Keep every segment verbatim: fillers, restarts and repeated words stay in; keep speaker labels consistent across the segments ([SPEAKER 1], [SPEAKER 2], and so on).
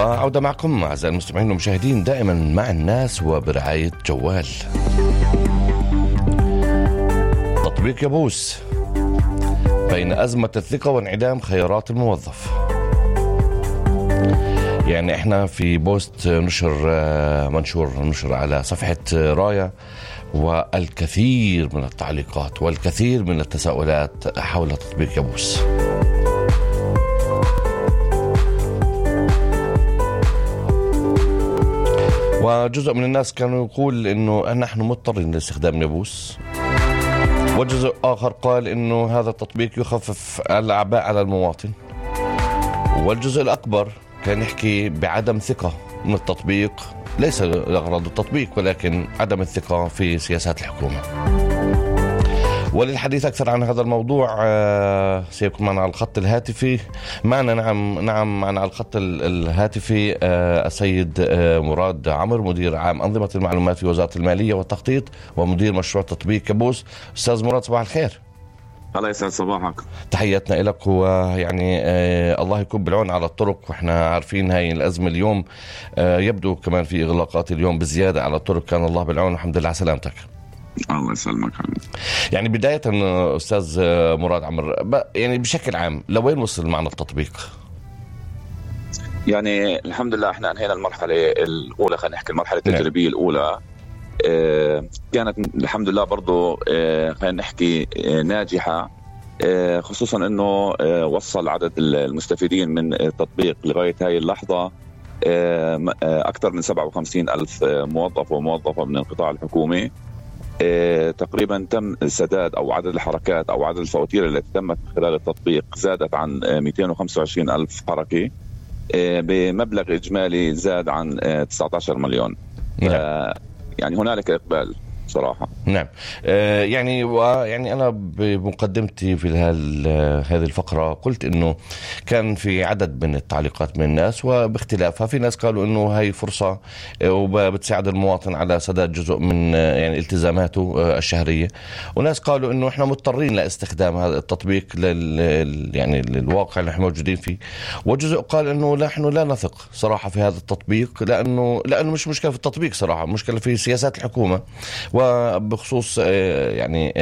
[SPEAKER 1] وعودة معكم أعزائي المستمعين والمشاهدين دائما مع الناس وبرعاية جوال. تطبيق يبوس بين أزمة الثقة وانعدام خيارات الموظف. يعني احنا في بوست نشر منشور نشر على صفحة راية والكثير من التعليقات والكثير من التساؤلات حول تطبيق يبوس. وجزء من الناس كانوا يقول إنه نحن مضطرين لاستخدام يبوس، وجزء آخر قال إنه هذا التطبيق يخفف الأعباء على المواطن، والجزء الأكبر كان يحكي بعدم ثقة من التطبيق، ليس لأغراض التطبيق ولكن عدم الثقة في سياسات الحكومة. وللحديث أكثر عن هذا الموضوع سيكون معنا على الخط الهاتفي معنا نعم نعم معنا على الخط الهاتفي السيد مراد عمر، مدير عام أنظمة المعلومات في وزارة المالية والتخطيط ومدير مشروع تطبيق يبوس. أستاذ مراد صباح الخير.
[SPEAKER 2] الله يسعد صباحك.
[SPEAKER 1] تحياتنا لك، ويعني آه الله يكون بالعون على الطرق، واحنا عارفين هاي الأزمة اليوم آه يبدو كمان في إغلاقات اليوم بزيادة على الطرق، كان الله بالعون والحمد لله على سلامتك.
[SPEAKER 2] الله يسلمك.
[SPEAKER 1] يعني بداية أستاذ مراد عمر، يعني بشكل عام لوين وصل معنا التطبيق؟
[SPEAKER 2] يعني الحمد لله احنا انهينا المرحلة الأولى، خلينا نحكي المرحلة التجريبية الأولى آه كانت الحمد لله برضو آه خلينا نحكي آه ناجحة، آه خصوصا انه آه وصل عدد المستفيدين من التطبيق لغاية هاي اللحظة آه أكثر من سبعة وخمسين ألف موظف وموظفة من القطاع الحكومي. آه تقريبا تم سداد أو عدد الحركات أو عدد الفواتير التي تمت خلال التطبيق زادت عن مئتين وخمسة وعشرين ألف حركة آه بمبلغ إجمالي زاد عن آه تسعة عشر مليون. آه يعني هنالك إقبال صراحة.
[SPEAKER 1] نعم. آه يعني ويعني أنا بمقدمتي في هذه الفقرة قلت إنه كان في عدد من التعليقات من الناس وباختلافها، في ناس قالوا إنه هاي فرصة وبتساعد المواطن على سداد جزء من يعني التزاماته الشهرية، وناس قالوا إنه إحنا مضطرين لاستخدام هذا التطبيق لل يعني للواقع اللي إحنا موجودين فيه، وجزء قال إنه نحن لا نثق صراحة في هذا التطبيق لأنه لأنه مش مشكلة في التطبيق صراحة، مشكلة في سياسات الحكومة وبخصوص يعني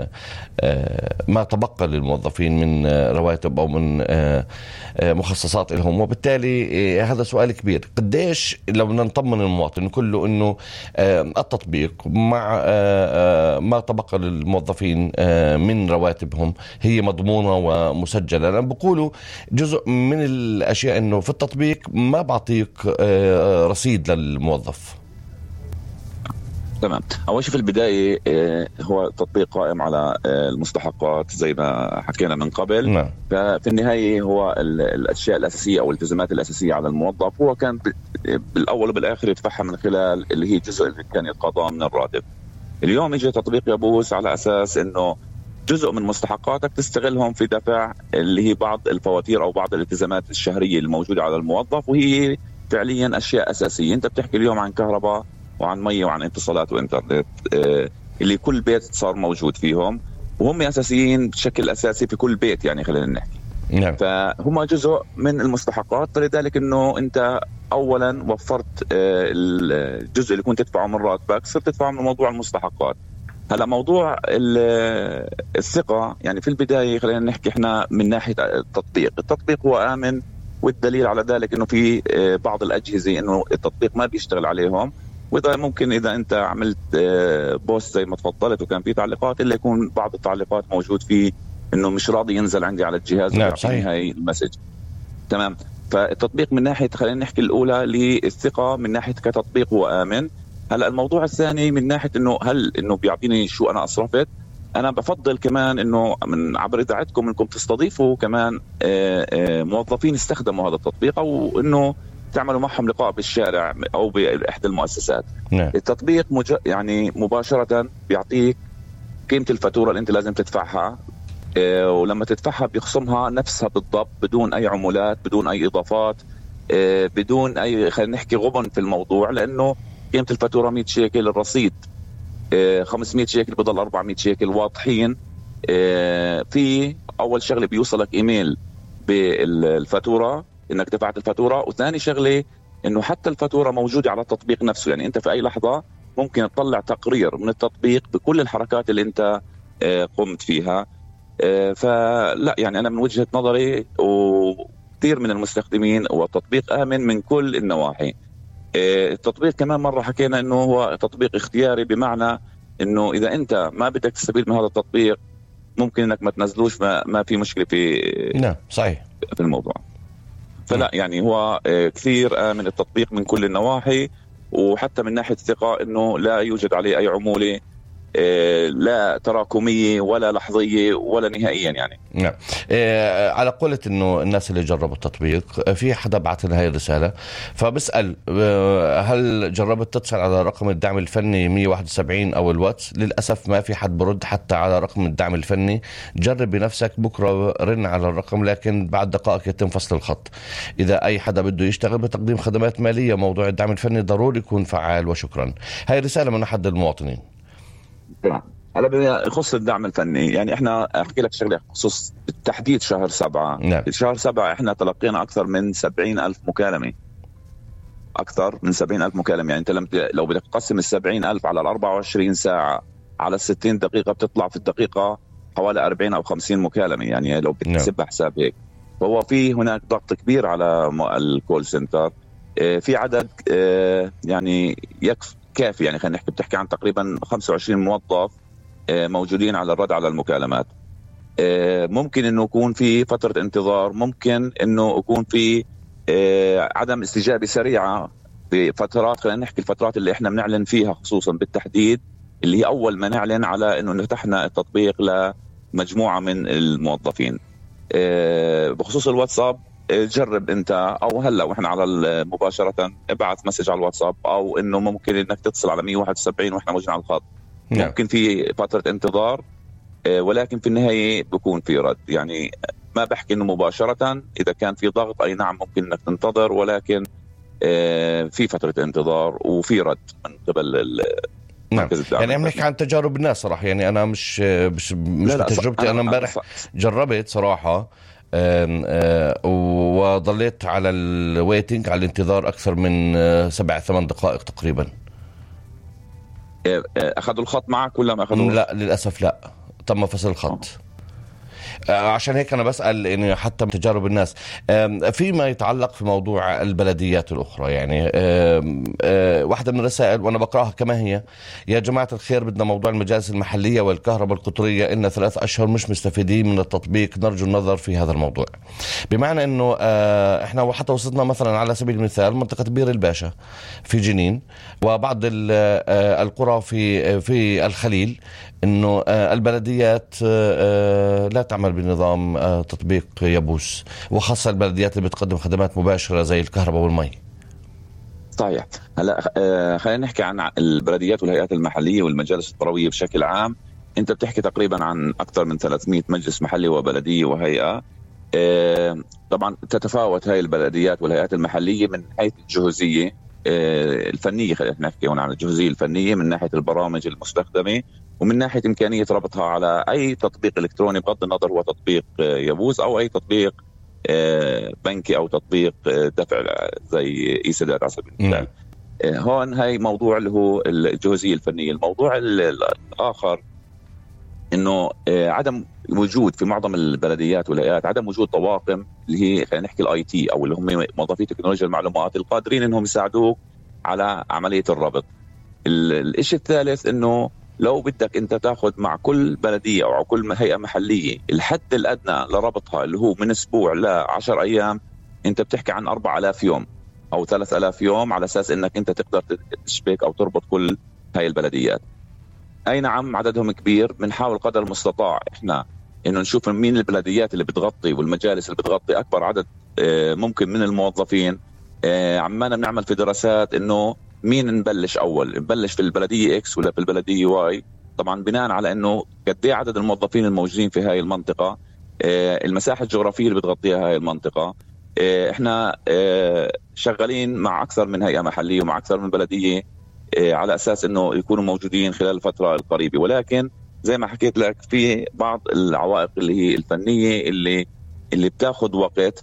[SPEAKER 1] ما تبقى للموظفين من رواتب أو من مخصصات لهم. وبالتالي هذا سؤال كبير، قديش لو نطمن المواطن كله أنه التطبيق مع ما تبقى للموظفين من رواتبهم هي مضمونة ومسجلة. لأن بقولوا جزء من الأشياء أنه في التطبيق ما بعطيك رصيد للموظف.
[SPEAKER 2] تمام. أول شيء في البداية هو تطبيق قائم على المستحقات زي ما حكينا من قبل.
[SPEAKER 1] نعم.
[SPEAKER 2] ففي النهاية هو الأشياء الأساسية أو الالتزامات الأساسية على الموظف هو كان بالأول وبالآخر يدفعها من خلال اللي هي جزء اللي كان يتقاضى من الراتب. اليوم يجي تطبيق يبوس على أساس إنه جزء من مستحقاتك تستغلهم في دفع اللي هي بعض الفواتير أو بعض الالتزامات الشهرية الموجودة على الموظف، وهي فعليا أشياء أساسية. أنت بتحكي اليوم عن كهرباء وعن مية وعن اتصالات وإنترنت اللي كل بيت صار موجود فيهم، وهم أساسيين بشكل أساسي في كل بيت، يعني خلينا نحكي.
[SPEAKER 1] نعم.
[SPEAKER 2] فهم جزء من المستحقات، فلذلك أنه أنت أولا وفرت الجزء اللي كنت تدفعه من راتبك صرت تدفعه من موضوع المستحقات. هلا موضوع الثقة، يعني في البداية خلينا نحكي إحنا من ناحية التطبيق، التطبيق هو آمن، والدليل على ذلك إنه في بعض الأجهزة إنه التطبيق ما بيشتغل عليهم، وإذا ممكن إذا أنت عملت بوست زي ما تفضلت وكان في تعليقات إلا يكون بعض التعليقات موجود فيه إنه مش راضي ينزل عندي على الجهاز.
[SPEAKER 1] نعم صحيح.
[SPEAKER 2] هاي المسج. تمام. فالتطبيق من ناحية خلينا نحكي الأولى للثقة من ناحية كتطبيق هو آمن. هلا الموضوع الثاني من ناحية إنه هل إنه بيعطيني شو أنا أصرفت، أنا بفضل كمان إنه من عبر إذاعتكم إنكم تستضيفوا كمان موظفين استخدموا هذا التطبيق، أو إنه تعملوا معهم لقاء بالشارع أو بإحدى المؤسسات.
[SPEAKER 1] نعم.
[SPEAKER 2] التطبيق مج... يعني مباشرة بيعطيك قيمة الفاتورة اللي أنت لازم تدفعها، إيه ولما تدفعها بيخصمها نفسها بالضبط بدون أي عمولات بدون أي إضافات، إيه بدون أي خلينا نحكي غبن في الموضوع، لأنه قيمة الفاتورة مئة شيكل، الرصيد إيه خمسمئة شيكل، بضل أربعمئة شيكل واضحين. إيه في أول شغلة بيوصلك إيميل بالفاتورة انك دفعت الفاتوره، وثاني شغله انه حتى الفاتوره موجوده على التطبيق نفسه. يعني انت في اي لحظه ممكن تطلع تقرير من التطبيق بكل الحركات اللي انت قمت فيها. فلا يعني انا من وجهه نظري وكثير من المستخدمين والتطبيق امن من كل النواحي. التطبيق كمان مره حكينا انه هو تطبيق اختياري، بمعنى انه اذا انت ما بدك تستفيد من هذا التطبيق ممكن انك ما تنزلوش، ما, ما في مشكله في
[SPEAKER 1] نعم صحيح
[SPEAKER 2] في الموضوع. فلا يعني هو كثير آمن التطبيق من كل النواحي، وحتى من ناحيه الثقه انه لا يوجد عليه اي عموله لا تراكمية ولا لحظية ولا نهائيا يعني.
[SPEAKER 1] نعم. إيه على قولة انه الناس اللي جربوا التطبيق، في حدا بعث لنا هاي الرسالة فبسأل هل جربت تتصل على رقم الدعم الفني مية وواحد وسبعين او الواتس؟ للأسف ما في حد برد حتى على رقم الدعم الفني. جرب بنفسك بكرة، رن على الرقم، لكن بعد دقائق يتم فصل الخط. اذا اي حدا بده يشتغل بتقديم خدمات مالية، موضوع الدعم الفني ضروري يكون فعال. وشكرا. هاي رسالة من احد المواطنين.
[SPEAKER 2] هلا يخص الدعم الفني، يعني احنا احكي لك شغله بخصوص بالتحديد شهر سبعة.
[SPEAKER 1] نعم.
[SPEAKER 2] شهر سبعة احنا تلقينا اكثر من سبعين ألف مكالمه، اكثر من سبعين ألف مكالمه. يعني انت لم لو بدك تقسم السبعين ألف على الأربعة وعشرين ساعه على الستين دقيقه بتطلع في الدقيقه حوالي أربعين أو خمسين مكالمه، يعني لو بتحسبها حساب هيك. فهو في هناك ضغط كبير على الكول سنتر. في عدد يعني يكفي كافي، يعني خلينا نحكي بتحكي عن تقريبا خمسة وعشرين موظف موجودين على الرد على المكالمات. ممكن انه يكون في فترة انتظار، ممكن انه يكون في عدم استجابة سريعة في فترات، خلينا نحكي الفترات اللي احنا بنعلن فيها خصوصا بالتحديد، اللي هي اول ما نعلن على انه فتحنا التطبيق لمجموعة من الموظفين. بخصوص الواتساب، جرب انت او هلا واحنا على مباشره ابعث مسج على الواتساب، او انه ممكن انك تتصل على مية وواحد وسبعين واحنا موجودين على الخط. نعم. ممكن في فتره انتظار، ولكن في النهايه بكون في رد. يعني ما بحكي انه مباشره، اذا كان في ضغط اي نعم ممكن انك تنتظر، ولكن في فتره انتظار وفي رد من قبل.
[SPEAKER 1] نعم. يعني عم نحكي عن تجارب الناس صراحه، يعني انا مش مش مش بتجربتي. انا امبارح جربت صراحه آم آم وظليت على الويتنج، على الانتظار أكثر من سبع ثمان دقائق تقريبا.
[SPEAKER 2] أخذوا الخط معك ولا ما أخذوا؟
[SPEAKER 1] لا للأسف لا، تم فصل الخط. عشان هيك أنا بسأل إنه حتى من تجارب الناس. فيما يتعلق في موضوع البلديات الأخرى، يعني واحدة من الرسائل وأنا بقرأها كما هي: يا جماعة الخير، بدنا موضوع المجالس المحلية والكهرباء القطرية، إن ثلاث أشهر مش مستفيدين من التطبيق، نرجو النظر في هذا الموضوع. بمعنى إنه إحنا وحتى وصلنا مثلا على سبيل المثال منطقة بير الباشا في جنين وبعض القرى في في الخليل، إنه البلديات لا تعمل بنظام تطبيق يبوس، وخاصة البلديات اللي بتقدم خدمات مباشرة زي الكهرباء والمي.
[SPEAKER 2] صحيح. هلا خلينا نحكي عن البلديات والهيئات المحلية والمجالس القروية بشكل عام. انت بتحكي تقريبا عن أكثر من ثلاثمئة مجلس محلي وبلدية وهيئة. طبعا تتفاوت هاي البلديات والهيئات المحلية من حيث الجهوزية الفنية، خلينا نحكي هون عن الجهوزية الفنية من ناحية البرامج المستخدمة، ومن ناحية إمكانية ربطها على أي تطبيق إلكتروني، بغض النظر هو تطبيق يبوس أو أي تطبيق بنكي أو تطبيق دفع زي إي سداد على سبيل المثال. هون هاي موضوع اللي هو الجهوزية الفنية. الموضوع الآخر إنه عدم وجود في معظم البلديات والهيئات عدم وجود طواقم اللي هي خلينا نحكي الاي تي او اللي هم موظفي تكنولوجيا المعلومات القادرين انهم يساعدوك على عملية الربط. الشيء الثالث انه لو بدك انت تاخذ مع كل بلدية او كل هيئة محلية الحد الادنى لربطها اللي هو من اسبوع لعشر ايام، انت بتحكي عن أربعة آلاف يوم او ثلاثة آلاف يوم على اساس انك انت تقدر تشبك او تربط كل هاي البلديات. اي نعم عددهم كبير، بنحاول قدر المستطاع احنا انه نشوف مين البلديات اللي بتغطي والمجالس اللي بتغطي اكبر عدد ممكن من الموظفين. عمالنا بنعمل في دراسات انه مين نبلش اول، نبلش في البلديه اكس ولا في البلديه واي، طبعا بناء على انه قد ايه عدد الموظفين الموجودين في هاي المنطقه، المساحه الجغرافيه اللي بتغطيها هاي المنطقه. احنا شغالين مع اكثر من هيئه محليه ومع اكثر من بلديه على أساس أنه يكونوا موجودين خلال الفترة القريبة، ولكن زي ما حكيت لك في بعض العوائق اللي هي الفنية اللي اللي بتاخذ وقت.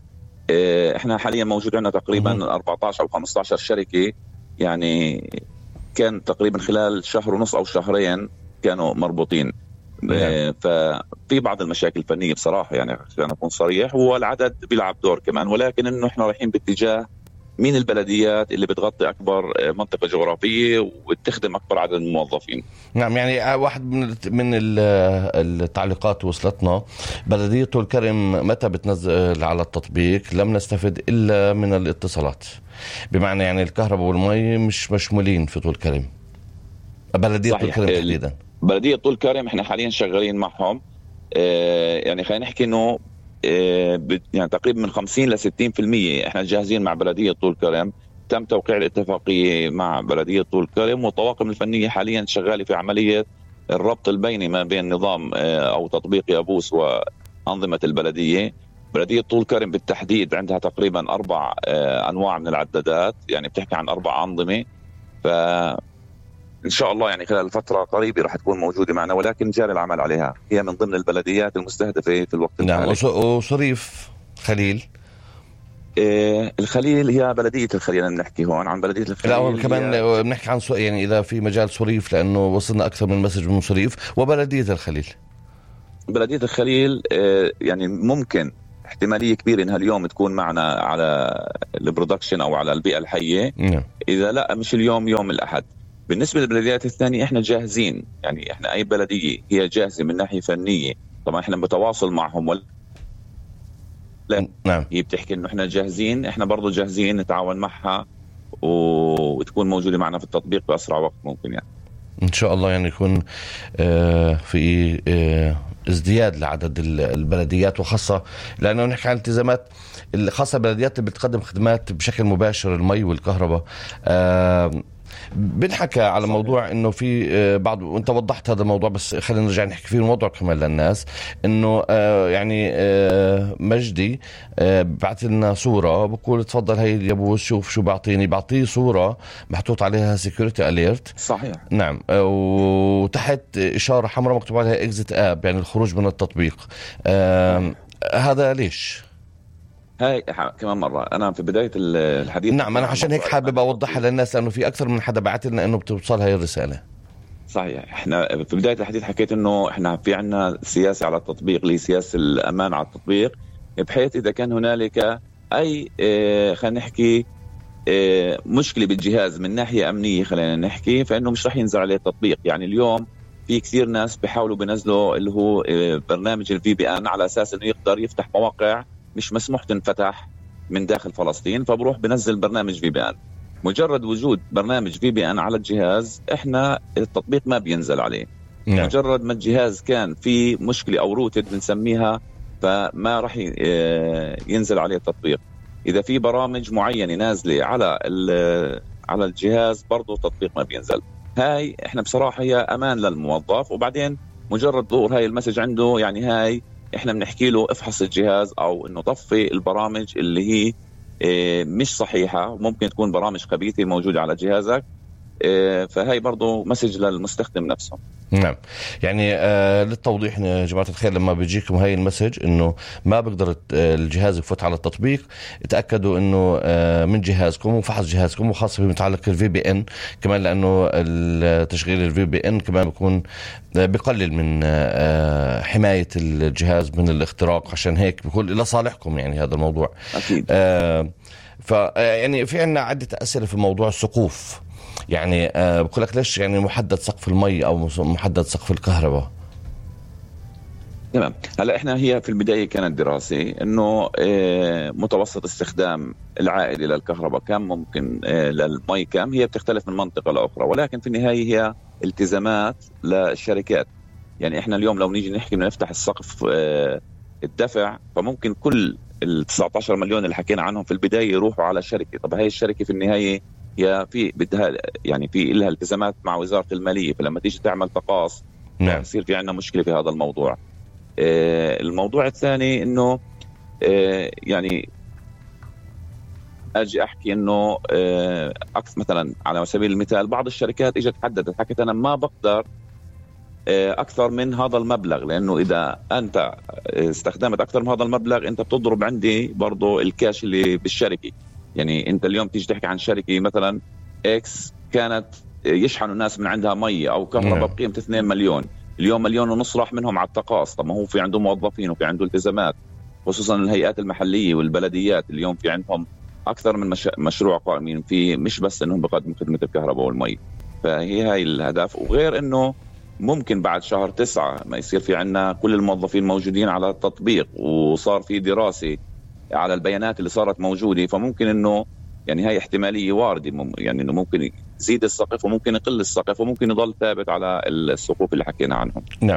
[SPEAKER 2] احنا حاليا موجود عندنا تقريبا أربعة عشر او خمسة عشر شركه، يعني كان تقريبا خلال شهر ونص او شهرين كانوا مربوطين. نعم. ففي بعض المشاكل الفنيه بصراحه، يعني عشان اكون صريح، والعدد بيلعب دور كمان، ولكن انه احنا رايحين باتجاه مين البلديات اللي بتغطي اكبر منطقه جغرافيه وتخدم اكبر عدد من الموظفين.
[SPEAKER 1] نعم، يعني واحد من من التعليقات وصلتنا، بلديه طول كرم متى بتنزل على التطبيق؟ لم نستفد الا من الاتصالات، بمعنى يعني الكهرباء والمي مش مشمولين في طول كرم، بلديه طول كرم تحديدا.
[SPEAKER 2] بلديه طول كرم احنا حاليا شغالين معهم، اه يعني خلينا نحكي انه يعني تقريبا من خمسين إلى ستين بالمئة احنا جاهزين مع بلدية طول كرم. تم توقيع الاتفاقية مع بلدية طول كرم، والطواقم الفنية حاليا شغالة في عملية الربط البيني ما بين نظام او تطبيق يابوس وأنظمة البلدية. بلدية طول كرم بالتحديد عندها تقريبا اربع انواع من العدادات، يعني بتحكي عن اربع أنظمة، ف إن شاء الله يعني خلال فترة قريبة راح تكون موجودة معنا، ولكن جاري العمل عليها، هي من ضمن البلديات المستهدفة في الوقت الحالي.
[SPEAKER 1] نعم. وصريف خليل؟
[SPEAKER 2] إيه الخليل هي بلدية الخليل، بنحكي هون عن بلدية الخليل.
[SPEAKER 1] لا كمان هي... بنحكي عن سو... يعني إذا في مجال صريف، لأنه وصلنا أكثر من مسج من صريف وبلدية الخليل.
[SPEAKER 2] بلدية الخليل إيه يعني ممكن احتمالية كبيرة إنها اليوم تكون معنا على البرودكشن أو على البيئة الحية.
[SPEAKER 1] نعم.
[SPEAKER 2] إذا لا مش اليوم، يوم الأحد. بالنسبة للبلديات الثانية احنا جاهزين، يعني احنا اي بلدية هي جاهزة من ناحية فنية، طبعا احنا بتواصل معهم ولا لا.
[SPEAKER 1] نعم.
[SPEAKER 2] هي بتحكي انه احنا جاهزين، احنا برضو جاهزين نتعاون معها وتكون موجودة معنا في التطبيق بأسرع وقت ممكن. يعني
[SPEAKER 1] ان شاء الله يعني يكون آه في آه ازدياد لعدد البلديات، وخاصة لأنه نحكي عن التزامات خاصة البلديات اللي بتقدم خدمات بشكل مباشر، المي والكهرباء. آه بنحكى على موضوع انه في بعض، وانت وضحت هذا الموضوع، بس خلينا نرجع نحكي فيه الموضوع كمان للناس، انه آه يعني آه مجدي آه بعت لنا صورة بقول تفضل هي اليابوس، شوف شو بعطيني، بعطيه صورة محطوط عليها سيكوريتي اليرت.
[SPEAKER 2] صحيح.
[SPEAKER 1] نعم. آه وتحت اشارة حمراء مكتوب عليها اكزيت اب، يعني الخروج من التطبيق. آه هذا ليش؟
[SPEAKER 2] هاي كمان مرة أنا في بداية الحديث.
[SPEAKER 1] نعم، أنا عشان هيك حابب أوضحها للناس، لأنه في أكثر من حدا بعت لنا إنه بتوصل هاي الرسالة.
[SPEAKER 2] صحيح. إحنا في بداية الحديث حكيت إنه إحنا في عنا سياسة على التطبيق، اللي سياسة الأمان على التطبيق، بحيث إذا كان هنالك أي اه خلينا نحكي اه مشكلة بالجهاز من ناحية أمنية خلينا نحكي، فإنه مش رح ينزل عليه التطبيق. يعني اليوم في كثير ناس بيحاولوا بينزلوا اللي هو اه برنامج الفي بي ان على أساس إنه يقدر يفتح مواقع مش مسموح تنفتح من داخل فلسطين، فبروح بنزل برنامج في بي ان. مجرد وجود برنامج في بي ان على الجهاز احنا التطبيق ما بينزل عليه. نعم. مجرد ما الجهاز كان في مشكلة او روتد بنسميها، فما راح ينزل عليه التطبيق. اذا في برامج معينة نازلة على على الجهاز برضو التطبيق ما بينزل. هاي احنا بصراحة هي امان للموظف، وبعدين مجرد ظهور هاي المسج عنده، يعني هاي احنا بنحكي له افحص الجهاز، او انه طفي البرامج اللي هي اه مش صحيحة، ممكن تكون برامج خبيثة موجودة على جهازك. اه فهي برضو مسج للمستخدم نفسه.
[SPEAKER 1] نعم. يعني آه للتوضيح يا جماعة الخير، لما بيجيكم هاي المسج انه ما بقدر الجهاز يفوت على التطبيق، تأكدوا انه آه من جهازكم وفحص جهازكم، وخاصة في متعلق الفي بي ان كمان، لانه التشغيل الفي بي ان كمان بيكون بقلل من آه حماية الجهاز من الاختراق، عشان هيك بيكون لصالحكم يعني هذا الموضوع.
[SPEAKER 2] أكيد.
[SPEAKER 1] آه ف يعني في عنا عدة أسئلة في موضوع السقوف، يعني آه بقول لك ليش يعني محدد سقف المي او محدد سقف الكهرباء؟
[SPEAKER 2] تمام. هلا احنا هي في البدايه كانت دراسه انه آه متوسط استخدام العائلي للكهرباء كم ممكن، آه للمي كم، هي بتختلف من منطقه لاخرى، ولكن في النهايه هي التزامات للشركات. يعني احنا اليوم لو نيجي نحكي بدنا نفتح السقف آه الدفع، فممكن كل ال تسعة عشر مليون اللي حكينا عنهم في البدايه يروحوا على شركه. طب هاي الشركه في النهايه هي في بدها يعني في لها التزامات مع وزارة المالية، فلما تيجي تعمل تقاص
[SPEAKER 1] نعم.
[SPEAKER 2] يصير في عندنا مشكلة في هذا الموضوع. آه الموضوع الثاني انه آه يعني اجي احكي انه آه اكثر مثلا على سبيل المثال بعض الشركات اجت حددت حكت انا ما بقدر أكثر من هذا المبلغ، لأنه إذا أنت استخدمت أكثر من هذا المبلغ أنت بتضرب عندي برضو الكاش اللي بالشركة. يعني أنت اليوم تيجي تحكي عن شركة مثلا إكس كانت يشحنوا الناس من عندها مية أو كهرباء بقيمة اثنين مليون، اليوم مليون ونص راح منهم على التقاص. طب ما هو في عنده موظفين وفي عنده التزامات، خصوصا الهيئات المحلية والبلديات اليوم في عندهم أكثر من مش... مشروع قائمين في، مش بس أنهم بقدموا خدمة الكهرباء والمي. فهي هاي الهدف. وغير أنه ممكن بعد شهر تسعة ما يصير في عنا كل الموظفين موجودين على التطبيق، وصار في دراسة على البيانات اللي صارت موجودة، فممكن أنه يعني هاي احتمالية واردة، يعني أنه ممكن يزيد السقف وممكن يقل السقف وممكن يضل ثابت على السقوف اللي حكينا عنهم.
[SPEAKER 1] نعم.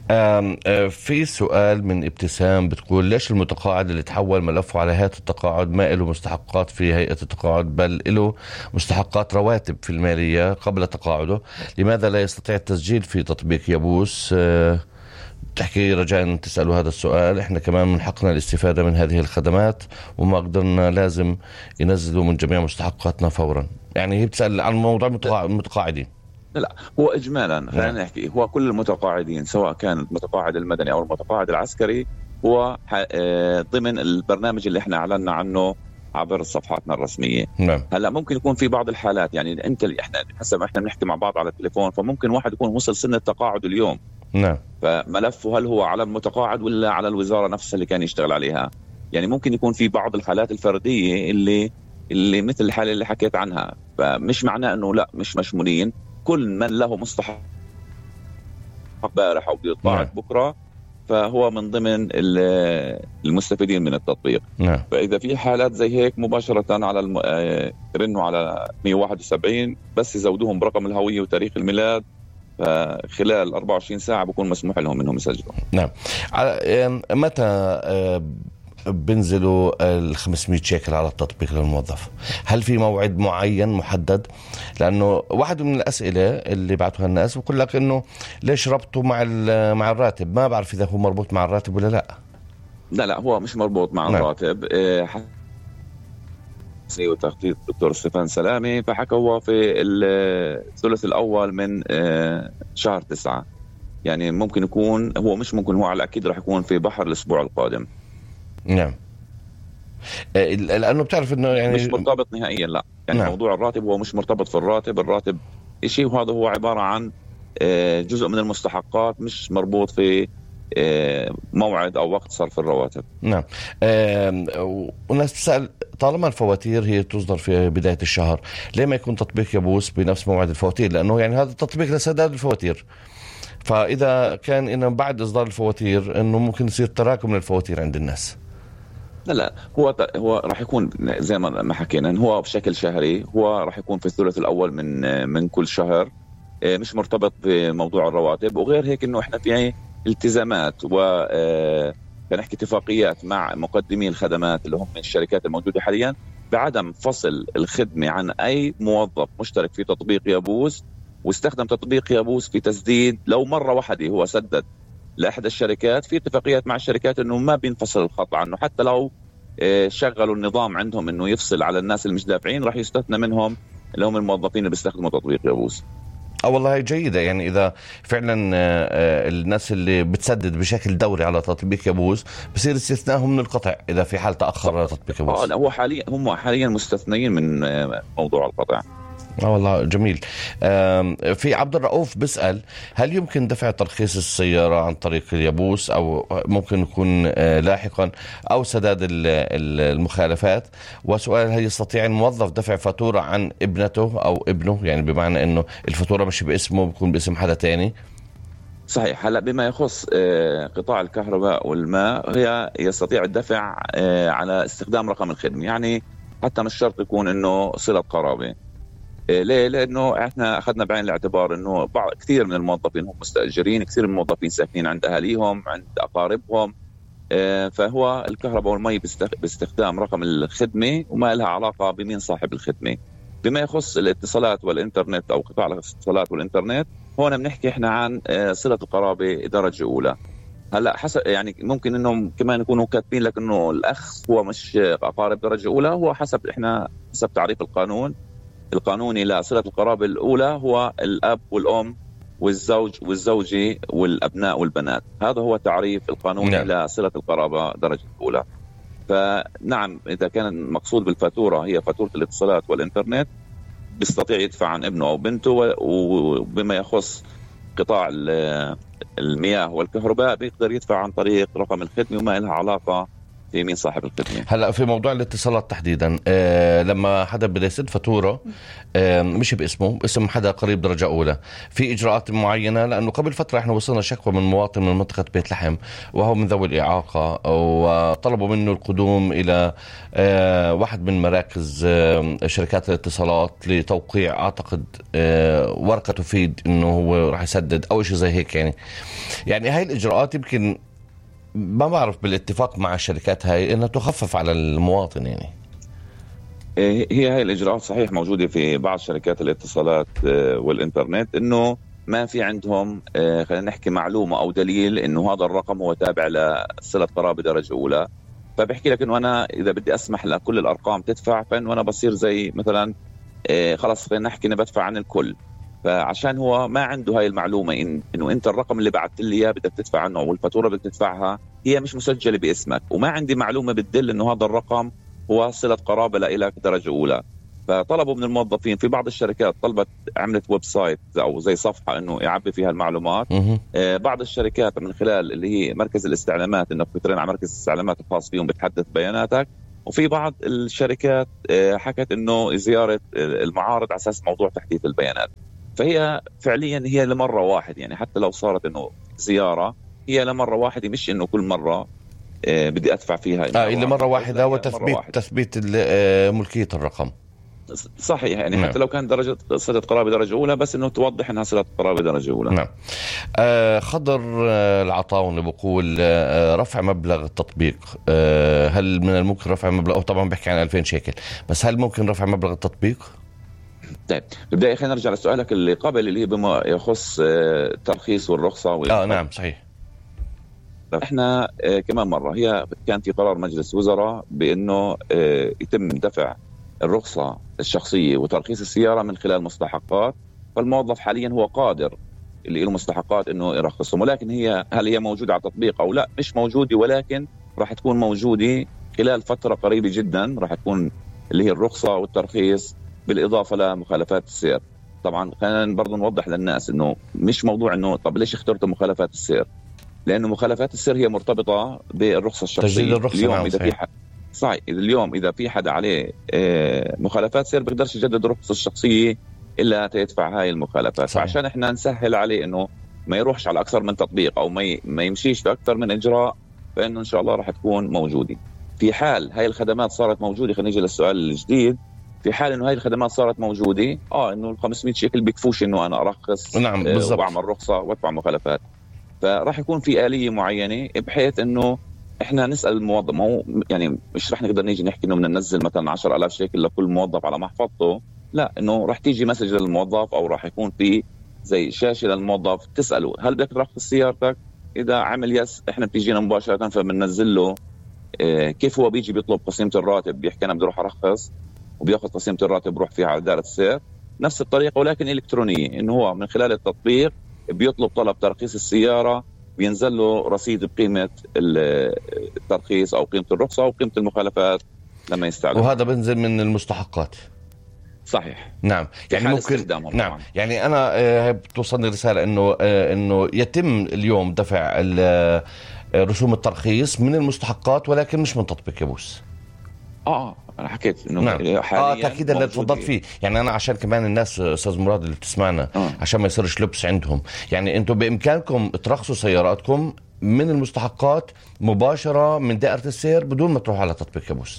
[SPEAKER 1] في سؤال من ابتسام بتقول: ليش المتقاعد اللي تحول ملفه على هيئة التقاعد ما له مستحقات في هيئة التقاعد، بل له مستحقات رواتب في المالية قبل تقاعده؟ لماذا لا يستطيع التسجيل في تطبيق يبوس؟ تحكي رجاء تسألوا هذا السؤال. احنا كمان من حقنا الاستفادة من هذه الخدمات، وما قدرنا لازم ينزلوا من جميع مستحقاتنا فورا. يعني هي بتسأل عن موضوع المتقاعدين.
[SPEAKER 2] لا، هو إجمالا خلينا نحكي، هو كل المتقاعدين سواء كان المتقاعد المدني أو المتقاعد العسكري هو ضمن البرنامج اللي احنا أعلنا عنه عبر صفحاتنا الرسمية.
[SPEAKER 1] نعم.
[SPEAKER 2] هلا ممكن يكون في بعض الحالات، يعني انت احنا حسب احنا بنحكي مع بعض على التليفون، فممكن واحد يكون وصل سن التقاعد اليوم.
[SPEAKER 1] نعم.
[SPEAKER 2] فملفه هل هو على المتقاعد ولا على الوزارة نفسها اللي كان يشتغل عليها؟ يعني ممكن يكون في بعض الحالات الفردية اللي اللي مثل الحالة اللي حكيت عنها، فمش معناه انه لا مش مشمولين. كل من له مستحق امبارح او بيتقاعد بكره فهو من ضمن المستفيدين من التطبيق.
[SPEAKER 1] نعم.
[SPEAKER 2] فاذا في حالات زي هيك مباشره على الم... يرنوا على مية وواحد وسبعين بس يزودوهم برقم الهويه وتاريخ الميلاد، فخلال أربعة وعشرين ساعة بكون مسموح لهم انهم يسجلوا.
[SPEAKER 1] نعم. متى بنزلوا ال خمسمية شيكل على التطبيق للموظف؟ هل في موعد معين محدد؟ لأنه واحد من الأسئلة اللي بعتوها الناس بقول لك إنه ليش ربطوا مع مع الراتب؟ ما بعرف إذا هو مربوط مع الراتب ولا لا.
[SPEAKER 2] لا لا هو مش مربوط مع نعم. الراتب. حسني وتخطيط دكتور ستيفان سلامي فحكى هو في الثلث الأول من شهر تسعة، يعني ممكن يكون هو مش ممكن هو على أكيد راح يكون في بحر الأسبوع القادم.
[SPEAKER 1] نعم. لأنه بتعرف إنه يعني
[SPEAKER 2] مش مرتبط نهائيا. لا يعني نعم. موضوع الراتب هو مش مرتبط في الراتب، الراتب إشي وهذا هو عبارة عن جزء من المستحقات مش مربوط في موعد أو وقت صرف الرواتب.
[SPEAKER 1] نعم. والناس تسأل طالما الفواتير هي تصدر في بداية الشهر ليه ما يكون تطبيق يبوس بنفس موعد الفواتير؟ لأنه يعني هذا التطبيق لسداد الفواتير، فإذا كان إنه بعد إصدار الفواتير إنه ممكن يصير تراكم للفواتير عند الناس.
[SPEAKER 2] لا لا هو هو راح يكون زي ما حكينا هو بشكل شهري، هو راح يكون في الثلث الأول من من كل شهر، مش مرتبط بموضوع الرواتب. وغير هيك إنه إحنا في التزامات و بنحكي اتفاقيات مع مقدمي الخدمات اللي هم من الشركات الموجودة حاليا بعدم فصل الخدمة عن أي موظف مشترك في تطبيق يبوس واستخدم تطبيق يبوس في تسديد. لو مرة واحدة هو سدد لأحد الشركات، في اتفاقيات مع الشركات إنه ما بينفصل الخط عنه، حتى لو شغلوا النظام عندهم إنه يفصل على الناس اللي مش دافعين راح يستثنى منهم اللي هم الموظفين اللي بيستخدموا تطبيق يبوس.
[SPEAKER 1] اه والله جيدة. يعني إذا فعلا الناس اللي بتسدد بشكل دوري على تطبيق يبوس بصير استثنائهم من القطع إذا في حال تأخر على تطبيق يبوس.
[SPEAKER 2] اه هو حاليا هم حاليا مستثنيين من موضوع القطع.
[SPEAKER 1] اه والله جميل. في عبد الرؤوف بيسأل هل يمكن دفع ترخيص السيارة عن طريق اليبوس أو ممكن يكون لاحقا أو سداد المخالفات؟ وسؤال هل يستطيع الموظف دفع فاتورة عن ابنته أو ابنه، يعني بمعنى أنه الفاتورة مش باسمه بيكون باسم حدا تاني؟
[SPEAKER 2] صحيح. هلا بما يخص قطاع الكهرباء والماء هي يستطيع الدفع على استخدام رقم الخدمة، يعني حتى مش شرط يكون انه صلة قرابة. ليه؟ لأنه احنا أخذنا بعين الاعتبار إنه بعض كثير من الموظفين هم مستأجرين، كثير من الموظفين ساكنين عند أهاليهم عند أقاربهم، فهو الكهرباء والمي باستخدام رقم الخدمة وما لها علاقة بمين صاحب الخدمة. بما يخص الاتصالات والإنترنت أو قطاع الاتصالات والإنترنت هون بنحكي احنا عن صلة القرابة درجة أولى. هلا حسب يعني ممكن إنهم كمان يكونوا كاتبين لك إنه الأخ هو مش أقارب درجة أولى، هو حسب احنا حسب تعريف القانون القانوني لصلة القرابة الأولى هو الأب والأم والزوج والزوجة والأبناء والبنات. هذا هو تعريف القانوني نعم. لصلة القرابة درجة أولى. فنعم إذا كان المقصود بالفاتورة هي فاتورة الاتصالات والإنترنت بيستطيع يدفع عن ابنه أو بنته، وبما يخص قطاع المياه والكهرباء بيقدر يدفع عن طريق رقم الخدمة وما لها علاقة في مين صاحب الخدمة.
[SPEAKER 1] هلا في موضوع الاتصالات تحديدا، آه لما حدا بده يسد فاتورة آه مش باسمه، اسم حدا قريب درجة أولى، في إجراءات معينة؟ لأنه قبل فترة احنا وصلنا شكوى من مواطن من منطقة بيت لحم وهو من ذوي الإعاقة، وطلبوا منه القدوم إلى آه واحد من مراكز آه شركات الاتصالات لتوقيع أعتقد آه ورقة تفيد إنه هو راح يسدد أو شيء زي هيك. يعني يعني هاي الإجراءات يمكن ما بعرف بالاتفاق مع الشركات هاي انها تخفف على المواطن. يعني
[SPEAKER 2] هي هاي الاجراءات صحيح موجوده في بعض شركات الاتصالات والانترنت، انه ما في عندهم خلينا نحكي معلومه او دليل انه هذا الرقم هو تابع لصله قرابه درجه اولى، فبحكي لك انه انا اذا بدي اسمح لكل الارقام تدفع فانه انا بصير زي مثلا خلاص خلينا نحكي انا بدفع عن الكل. فعشان هو ما عنده هاي المعلومة إن إنه أنت الرقم اللي بعثت لي إياه بدك تدفع عنه والفاتورة بدك تدفعها هي مش مسجلة باسمك، وما عندي معلومة بتدل إنه هذا الرقم هو صلة قرابة لإلك درجة أولى. فطلبوا من الموظفين في بعض الشركات طلبت عملت ويب سايت أو زي صفحة إنه يعبي فيها المعلومات. آه بعض الشركات من خلال اللي هي مركز الاستعلامات إنك بترن على مركز الاستعلامات الخاص فيهم بتحدث بياناتك، وفي بعض الشركات آه حكت إنه زيارة المعارض على أساس موضوع تحديث البيانات. فهي فعليا هي لمرة واحد، يعني حتى لو صارت انه زيارة هي لمرة واحدة، مش انه كل مرة آه بدي ادفع فيها
[SPEAKER 1] اه اللي مرة واحدة وتثبيت تثبيت آه ملكية الرقم.
[SPEAKER 2] صحيح، يعني نعم. حتى لو كان درجة صلة قرابة درجة أولى بس انه توضح انها صلة قرابة درجة أولى.
[SPEAKER 1] نعم. آه خضر آه العطاوني بقول آه رفع مبلغ التطبيق، آه هل من الممكن رفع مبلغ؟ طبعا بحكي عن ألفين شيكل، بس هل ممكن رفع مبلغ التطبيق؟
[SPEAKER 2] طيب بداية خلينا نرجع لسؤالك اللي قبل اللي هي بما يخص الترخيص والرخصة.
[SPEAKER 1] اه نعم صحيح.
[SPEAKER 2] احنا كمان مرة هي كان في قرار مجلس وزراء بانه يتم دفع الرخصة الشخصية وترخيص السيارة من خلال مستحقات، فالموظف حاليا هو قادر اللي له مستحقات انه يرخصهم، ولكن هي هل هي موجودة على التطبيق او لا؟ مش موجودة، ولكن راح تكون موجودة خلال فترة قريبة جدا، راح تكون اللي هي الرخصة والترخيص بالإضافة لمخالفات السير. طبعا خلينا برضو نوضح للناس إنه مش موضوع إنه طب ليش اخترتوا مخالفات السير، لأنه مخالفات السير هي مرتبطة بالرخصة الشخصية.
[SPEAKER 1] تجديد الرخصة.
[SPEAKER 2] اليوم
[SPEAKER 1] نعم
[SPEAKER 2] إذا في حد صحيح اليوم إذا في حدا عليه مخالفات سير بيقدرش يجدد الرخصة الشخصية إلا تدفع هاي المخالفات. صحيح. فعشان إحنا نسهل عليه إنه ما يروحش على أكثر من تطبيق أو ما ما يمشيش في أكثر من إجراء، فإنه إن شاء الله راح تكون موجودة. في حال هاي الخدمات صارت موجودة، خلينا نيجي للسؤال الجديد، في حال انه هاي الخدمات صارت موجوده اه انه ال خمسمية شيكل بيكفوش انه انا ارخص.
[SPEAKER 1] نعم بالضبط.
[SPEAKER 2] واعمل رخصه وادفع مخالفات، فراح يكون في آلية معينه بحيث انه احنا نسال الموظف. ما هو يعني مش راح نقدر نيجي نحكي انه بدنا ننزل مثلا عشرة آلاف شيكل لكل موظف على محفظته، لا، انه راح تيجي مسج للموظف او راح يكون في زي شاشه للموظف تساله هل بدك ترخص سيارتك، اذا عمل يس احنا بتيجينا مباشره فبننزل له اه كيف هو بيجي بيطلب قسيمه الراتب، بيحكي انا بدي اروح ارخص وبياخذ قسيمة الراتب بروح فيها على دائرة السير نفس الطريقة ولكن إلكترونية، إنه هو من خلال التطبيق بيطلب طلب ترخيص السيارة، بينزل له رصيد بقيمة الترخيص أو قيمة الرخصة أو قيمة المخالفات لما يستعلم،
[SPEAKER 1] وهذا بنزل من المستحقات.
[SPEAKER 2] صحيح.
[SPEAKER 1] نعم. يعني ممكن نعم طبعا. يعني أنا بتوصلني رسالة إنه إنه يتم اليوم دفع رسوم الترخيص من المستحقات ولكن مش من تطبيق يبوس.
[SPEAKER 2] اه انا حكيت انه
[SPEAKER 1] نعم. اه تاكيدا اللي تفضلت فيه، يعني انا عشان كمان الناس استاذ مراد اللي بتسمعنا آه. عشان ما يصيرش لبس عندهم، يعني انتم بامكانكم ترخصوا سياراتكم من المستحقات مباشره من دائره السير بدون ما تروحوا على تطبيق يبوس.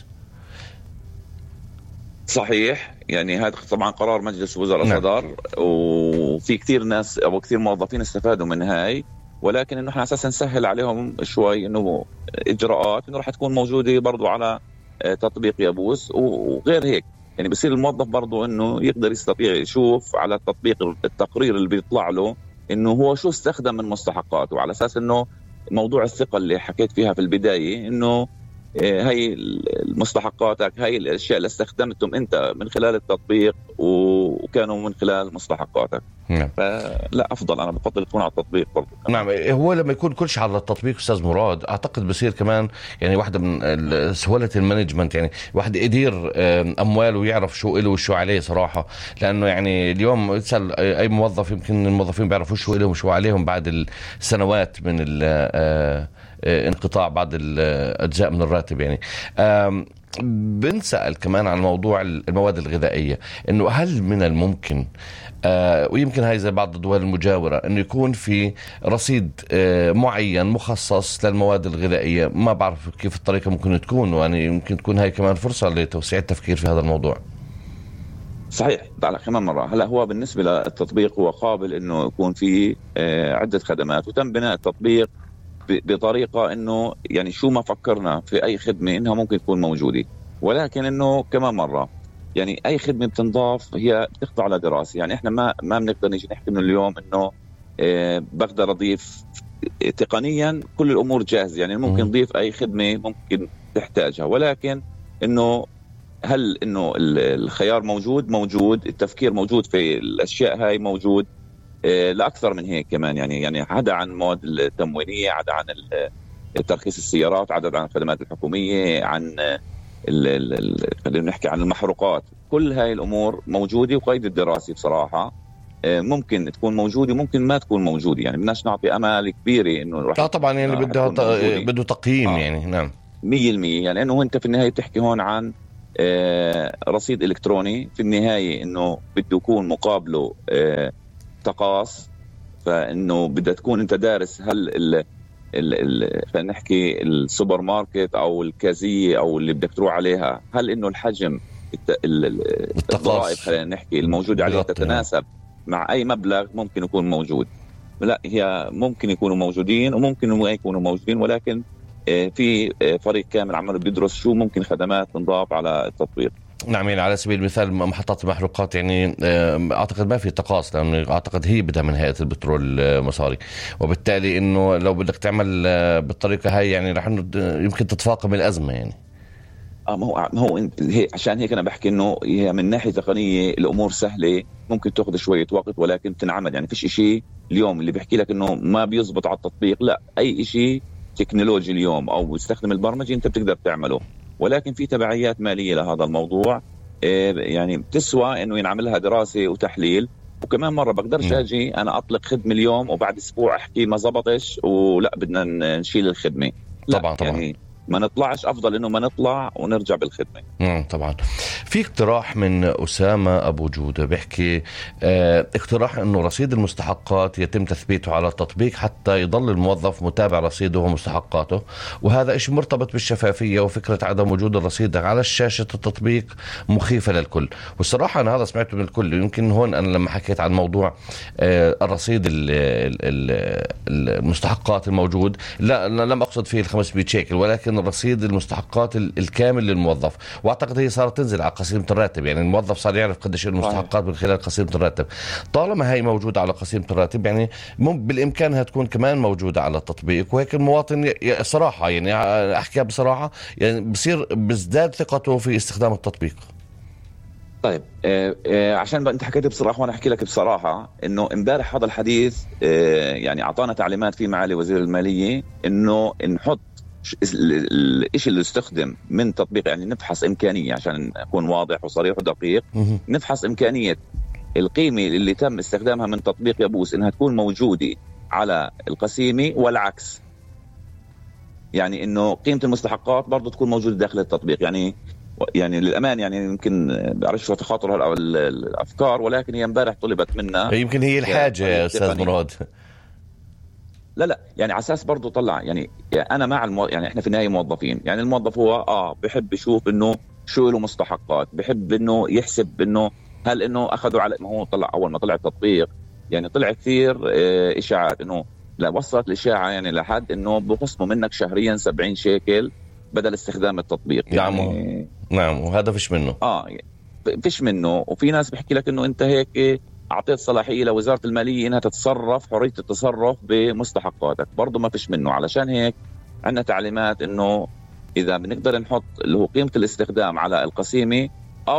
[SPEAKER 2] صحيح، يعني هذا طبعا قرار مجلس وزراء نعم. صدر وفي كثير ناس او كثير موظفين استفادوا من هاي، ولكن انه احنا اساسا نسهل عليهم شوي انه اجراءات انه راح تكون موجوده برضو على تطبيق يبوس وغير هيك، يعني بصير الموظف برضو انه يقدر يستطيع يشوف على التطبيق التقرير اللي بيطلع له انه هو شو استخدم من مستحقاته، على اساس انه موضوع الثقة اللي حكيت فيها في البداية انه هاي المستحقاتك، هاي الاشياء اللي استخدمتهم انت من خلال التطبيق و وكانوا من خلال مستحقاتك.
[SPEAKER 1] نعم.
[SPEAKER 2] فلا أفضل، أنا بفضل يكون على التطبيق برضو.
[SPEAKER 1] نعم. هو لما يكون كل شيء على التطبيق أستاذ مراد أعتقد بصير كمان يعني واحدة من سهولة المانجمنت، يعني واحد يدير أمواله ويعرف شو إله وشو عليه صراحة. لأنه يعني اليوم تسأل أي موظف يمكن الموظفين بيعرفوا شو إلهم وشو عليهم بعد السنوات من انقطاع بعض الأجزاء من الراتب. يعني بنسأل كمان عن موضوع المواد الغذائية، إنه هل من الممكن آه ويمكن هاي زي بعض الدول المجاورة إنه يكون في رصيد آه معين مخصص للمواد الغذائية؟ ما بعرف كيف الطريقة ممكن تكون، يعني يمكن تكون هاي كمان فرصة لتوسيع التفكير في هذا الموضوع.
[SPEAKER 2] صحيح. على كمان مرة هلا هو بالنسبة للتطبيق هو قابل إنه يكون فيه آه عدة خدمات، وتم بناء التطبيق بطريقة إنه يعني شو ما فكرنا في أي خدمة إنها ممكن تكون موجودة، ولكن إنه كمان مرة يعني أي خدمة بتنضاف هي بتخضع لدراسة. يعني إحنا ما ما بنقدر نيجي نحكي من اليوم إنه آه بقدر أضيف تقنيا كل الأمور جاهزة، يعني ممكن نضيف أي خدمة ممكن تحتاجها، ولكن إنه هل إنه الخيار موجود موجود التفكير موجود في الأشياء هاي موجود لا أكثر من هيك كمان. يعني يعني عدا عن المواد التموينية، عدا عن ترخيص السيارات، عدا عن الخدمات الحكومية، عن خلينا نحكي عن المحروقات، كل هاي الأمور موجودة وقيد الدراسة بصراحة ممكن تكون موجودة ممكن ما تكون موجودة. يعني بدناش نعطي أمال كبيرة إنه
[SPEAKER 1] لا طبعا يعني بده بده تقييم آه. يعني نعم
[SPEAKER 2] مية بالمية. يعني إنه أنت في النهاية بتحكي هون عن آه رصيد إلكتروني، في النهاية إنه بده يكون مقابله آه تقاص، فإنه بدها تكون أنت دارس هل ال ال خلينا نحكي السوبر ماركت أو الكازية أو اللي بدك تروح عليها، هل إنه الحجم الضرائب خلينا نحكي الموجود عليه تتناسب مع أي مبلغ ممكن يكون موجود. لا هي ممكن يكونوا موجودين وممكن ما يكونوا موجودين، ولكن في فريق كامل عمله بيدرس شو ممكن خدمات تنضاف على التطبيق.
[SPEAKER 1] نعم. يعني على سبيل المثال محطات المحروقات يعني أعتقد ما في تقاص، لأنه أعتقد هي بدها من هيئة البترول مصاري، وبالتالي إنه لو بدك تعمل بالطريقة هاي يعني رح يمكن تتفاقم الأزمة. يعني
[SPEAKER 2] آه ما هو ما هو هي عشان هيك أنا بحكي إنه هي من ناحية تقنية الأمور سهلة، ممكن تأخذ شوية وقت ولكن تنعمل. يعني فيش إشي اليوم اللي بحكي لك إنه ما بيزبط على التطبيق، لا أي إشي تكنولوجي اليوم أو بيستخدم البرمجة أنت بتقدر تعمله، ولكن في تبعيات مالية لهذا الموضوع. يعني بتسوى إنه ينعمل لها دراسة وتحليل. وكمان مرة بقدرش أجي أنا أطلق خدمة اليوم وبعد أسبوع أحكي ما زبطش ولا بدنا نشيل الخدمة.
[SPEAKER 1] طبعا طبعا
[SPEAKER 2] يعني ما نطلعش، أفضل إنه ما نطلع ونرجع بالخدمة.
[SPEAKER 1] امم طبعا. في اقتراح من أسامة أبو جودة بيحكي اه اقتراح إنه رصيد المستحقات يتم تثبيته على التطبيق حتى يضل الموظف متابع رصيده ومستحقاته، وهذا إشي مرتبط بالشفافية، وفكرة عدم وجود الرصيد على شاشة التطبيق مخيفة للكل. والصراحة أنا هذا سمعته من الكل. يمكن هون أنا لما حكيت عن موضوع اه الرصيد المستحقات الموجود، لا لم أقصد فيه الخمسمية شيكل، ولكن الرصيد المستحقات الكامل للموظف. واعتقد هي صارت تنزل على قسيمة الراتب، يعني الموظف صار يعرف قديش المستحقات من خلال قسيمة الراتب. طالما هي موجودة على قسيمة الراتب يعني بالإمكانها تكون كمان موجودة على التطبيق، وهيك المواطن صراحة يعني أحكيها بصراحة يعني بصير بزداد ثقته في استخدام التطبيق.
[SPEAKER 2] طيب آه آه عشان انت حكيت بصراحه وانا احكي لك بصراحه انه امبارح هذا الحديث آه يعني اعطانا تعليمات في معالي وزير الماليه انه نحط الشيء اللي استخدم من تطبيق، يعني نفحص إمكانية عشان أكون واضح وصريح ودقيق، نفحص إمكانية القيمة اللي تم استخدامها من تطبيق يبوس إنها تكون موجودة على القسيمة والعكس. يعني إنه قيمة المستحقات برضو تكون موجودة داخل التطبيق. يعني يعني للأمان يعني يمكن بعرفش تخاطر الأفكار، ولكن هي امبارح طلبت منا،
[SPEAKER 1] يمكن هي الحاجة يا أستاذ مراد.
[SPEAKER 2] لا لا يعني على اساس برضه طلع يعني, يعني انا مع المو... يعني احنا في النهايه موظفين. يعني الموظف هو اه بحب يشوف انه شو له مستحقات، بحب انه يحسب انه هل انه اخذوا على ما هو طلع اول ما طلع التطبيق. يعني طلع كثير اه اشاعات انه لا وصلت الاشاعه يعني لحد انه بخصموا منك شهريا سبعين شيكل بدل استخدام التطبيق. يعني
[SPEAKER 1] نعم وهذا فيش منه
[SPEAKER 2] اه فيش منه. وفي ناس بيحكي لك انه انت هيك أعطيت صلاحية لوزارة المالية إنها تتصرف حرية التصرف بمستحقاتك، برضو ما فيش منه. علشان هيك عندنا تعليمات إنه إذا بنقدر نحط اللي هو قيمة الاستخدام على القسيمة أو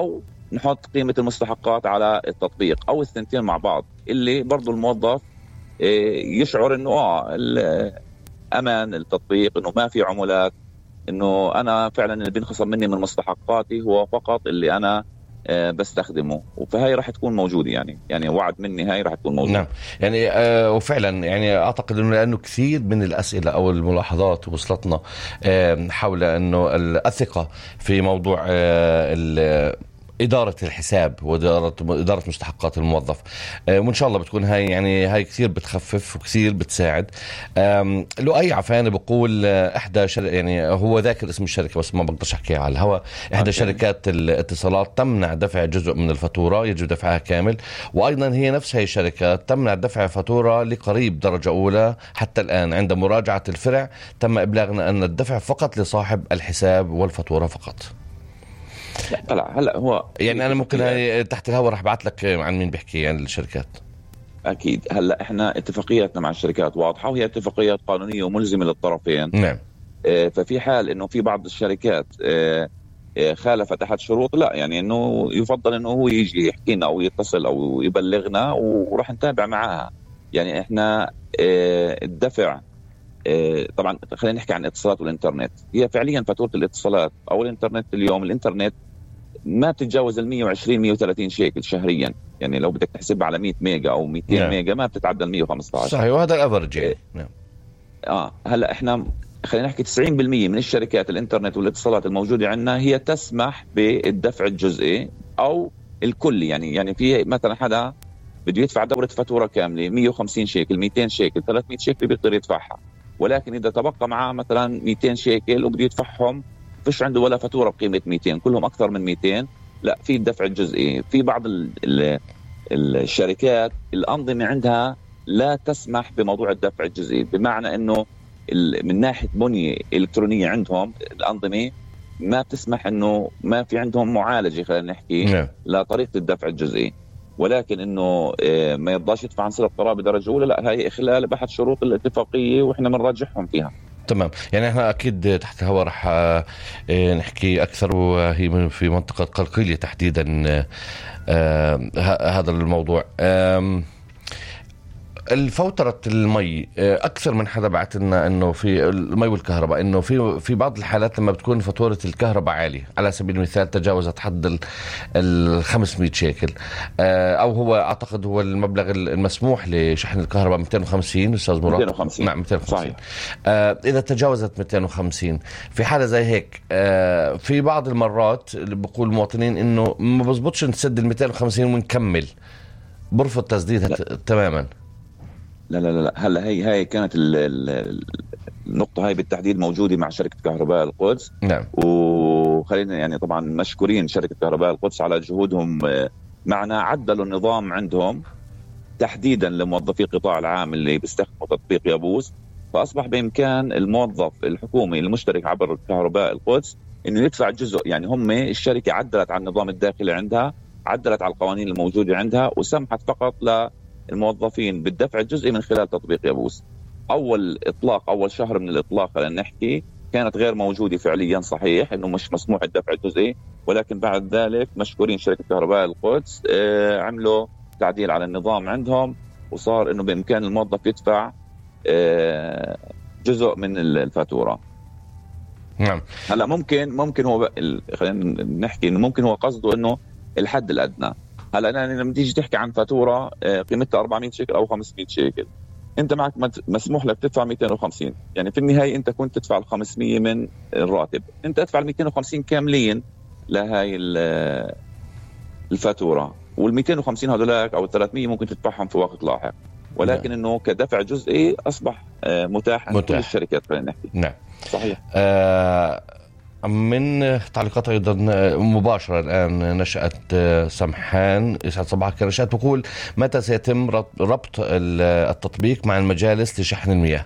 [SPEAKER 2] نحط قيمة المستحقات على التطبيق أو الثنتين مع بعض، اللي برضو الموظف يشعر إنه آه أمان التطبيق، إنه ما في عمولات، إنه أنا فعلا اللي بينخصم مني من مستحقاتي هو فقط اللي أنا بستخدمه. فهي راح تكون موجودة، يعني يعني وعد مني هاي راح تكون موجودة.
[SPEAKER 1] نعم يعني آه وفعلا يعني أعتقد إنه لأنه كثير من الأسئلة أو الملاحظات وصلتنا آه حول إنه الثقة في موضوع آه إدارة الحساب وإدارة إدارة مستحقات الموظف، وإن شاء الله بتكون هاي يعني هاي كثير بتخفف وكثير بتساعد. لؤي عفاني بقول إحدى شر... يعني هو ذاكر اسم الشركة بس ما بقدرش أحكيها على الهواء. إحدى شركات الاتصالات تمنع دفع جزء من الفاتورة، يجب دفعها كامل، وأيضا هي نفس هاي الشركات تمنع دفع فاتورة لقريب درجة أولى. حتى الآن عند مراجعة الفرع تم إبلاغنا أن الدفع فقط لصاحب الحساب والفاتورة فقط.
[SPEAKER 2] لا هلا هو
[SPEAKER 1] يعني انا ممكن هاي تحت الهواء راح ابعث لك عن مين بيحكي عن يعني الشركات.
[SPEAKER 2] اكيد هلا احنا اتفاقياتنا مع الشركات واضحه، وهي اتفاقيات قانونيه وملزمه للطرفين.
[SPEAKER 1] نعم.
[SPEAKER 2] اه ففي حال انه في بعض الشركات اه اه خالفت احد شروط، لا يعني انه يفضل انه هو يجي يحكينا او يتصل او يبلغنا وراح نتابع معها. يعني احنا اه الدفع اه طبعا خلينا نحكي عن الاتصالات والانترنت. هي فعليا فاتوره الاتصالات او الانترنت اليوم، الانترنت ما بتتجاوز ال مية وعشرين مية وثلاثين شيكل شهريا. يعني لو بدك تحسبها على مية ميجا او مئتين نعم. ميجا ما بتتعدى ال مية وخمسة عشر.
[SPEAKER 1] صحيح، وهذا الافرج يعني.
[SPEAKER 2] نعم. اه هلا احنا خلينا نحكي تسعين بالمية من الشركات الانترنت والاتصالات الموجوده عندنا هي تسمح بالدفع الجزئي او الكلي. يعني يعني في مثلا حدا بده يدفع دوره فاتوره كامله مية وخمسين شيكل، مئتين شيكل، ثلاثمية شيكل بيقدر يدفعها، ولكن اذا تبقى معه مثلا مئتين شيكل وبده يدفعهم فيش عنده ولا فاتوره بقيمه مئتين، كلهم اكثر من مئتين، لا في الدفع الجزئي. في بعض ال ال الشركات الانظمه عندها لا تسمح بموضوع الدفع الجزئي، بمعنى انه من ناحيه بنيه الكترونيه عندهم الانظمه ما بتسمح، انه ما في عندهم معالجه خلينا نحكي لطريقه الدفع الجزئي. ولكن انه ما يرضاش يدفع عن صله قرابه درجه اولى، لا هي اخلال باحد شروط الاتفاقيه واحنا بنراجعهم فيها.
[SPEAKER 1] تمام. يعني احنا اكيد تحت الهواء رح نحكي اكثر، وهي في منطقه قلقيليه تحديدا هذا الموضوع. الفوترة المي أكثر من حدا بعت لنا إنه في المي والكهرباء إنه في في بعض الحالات لما بتكون فاتورة الكهرباء عالية، على سبيل المثال تجاوزت حد ال خمسمية شيكل، أو هو أعتقد هو المبلغ المسموح لشحن الكهرباء مئتين وخمسين أستاذ مراد.
[SPEAKER 2] مئتين وخمسين.
[SPEAKER 1] نعم مئتين وخمسين. إذا تجاوزت مئتين وخمسين في حالة زي هيك، في بعض المرات بقول المواطنين إنه ما بزبطش نسد ال مئتين وخمسين ونكمل، برفض تسديدها تماما.
[SPEAKER 2] لا لا لا هلا هي هاي كانت ال ال النقطة هاي بالتحديد موجودة مع شركة كهرباء القدس.
[SPEAKER 1] نعم.
[SPEAKER 2] وخلينا يعني طبعا مشكورين شركة كهرباء القدس على جهودهم معنا. عدلوا النظام عندهم تحديدا لموظفي القطاع العام اللي بيستخدموا تطبيق يابوس، فأصبح بإمكان الموظف الحكومي المشترك عبر كهرباء القدس إنه يدفع جزء. يعني هم الشركة عدلت على النظام الداخلي عندها، عدلت على القوانين الموجودة عندها، وسمحت فقط ل الموظفين بالدفع الجزئي من خلال تطبيق يابوس. أول إطلاق أول شهر من الإطلاق خلينا نحكي كانت غير موجودة فعليا، صحيح إنه مش مسموح الدفع الجزئي، ولكن بعد ذلك مشكورين شركة كهرباء القدس آه عملوا تعديل على النظام عندهم، وصار إنه بإمكان الموظف يدفع آه جزء من الفاتورة.
[SPEAKER 1] نعم.
[SPEAKER 2] هلا ممكن ممكن هو خلينا نحكي إنه ممكن هو قصده إنه الحد الأدنى. هلا أنا لما تيجي تحكي عن فاتورة قيمتها أربعمية شيكل أو خمسمية شيكل، أنت معك مسموح لك تدفع مئتين وخمسين، يعني في النهاية أنت كنت تدفع الخمسمية من الراتب، أنت تدفع المئتين وخمسين كاملين لهاي الفاتورة، والمئتين وخمسين هذولاك أو الثلاثمية ممكن تدفعهم في وقت لاحق. ولكن نعم. إنه كدفع جزئي أصبح متاح لكل الشركات خلينا نحكي.
[SPEAKER 1] نعم
[SPEAKER 2] صحيح.
[SPEAKER 1] آه من تعليقات أيضا مباشرة الآن نشأت سمحان يسعد صباحك نشأت تقول متى سيتم ربط التطبيق مع المجالس لشحن المياه؟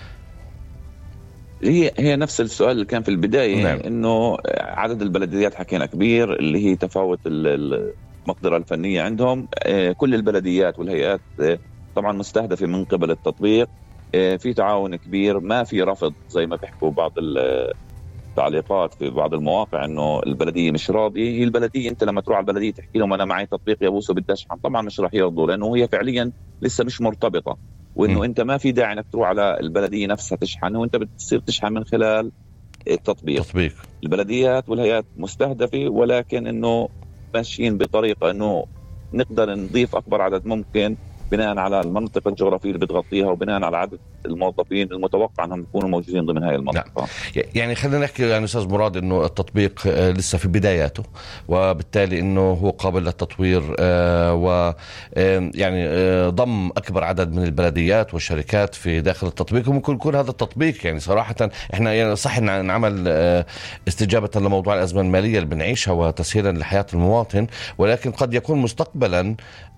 [SPEAKER 2] هي هي نفس السؤال اللي كان في البداية. نعم. إنه عدد البلديات حكينا كبير، اللي هي تفاوت المقدرة الفنية عندهم. كل البلديات والهيئات طبعا مستهدفة من قبل التطبيق، في تعاون كبير، ما في رفض زي ما بيحكوا بعض تعليقات في بعض المواقع انه البلديه مش راضيه. هي البلديه انت لما تروح على البلديه تحكي لهم انا معي تطبيق يا بوسو بدي اشحن، طبعا مش راح يرضوا لانه هي فعليا لسه مش مرتبطه، وانه م. انت ما في داعي انك تروح على البلديه نفسها تشحن، وانت بتصير تشحن من خلال التطبيق. تطبيق. البلديات والهيئات مستهدفه، ولكن انه ماشيين بطريقه انه نقدر نضيف اكبر عدد ممكن بناء على المنطقة الجغرافية اللي بتغطيها وبناء على عدد الموظفين المتوقع أنهم يكونوا موجودين ضمن هذه المنطقة.
[SPEAKER 1] نعم. يعني خلينا نحكي يعني أستاذ مراد أنه التطبيق لسه في بداياته، وبالتالي أنه هو قابل للتطوير، و يعني ضم أكبر عدد من البلديات والشركات في داخل التطبيق. وممكن يكون هذا التطبيق يعني صراحة إحنا يعني صح إن نعمل استجابة لموضوع الأزمة المالية اللي بنعيشها وتسهيلا لحياة المواطن، ولكن قد يكون مستقبلا